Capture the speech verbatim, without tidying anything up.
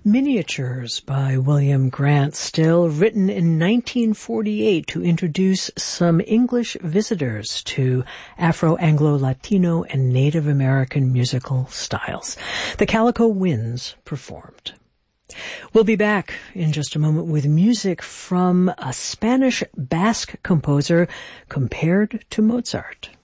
Miniatures by William Grant Still, written in nineteen forty-eight to introduce some English visitors to Afro-Anglo-Latino and Native American musical styles. The Calico Winds performed. We'll be back in just a moment with music from a Spanish Basque composer compared to Mozart.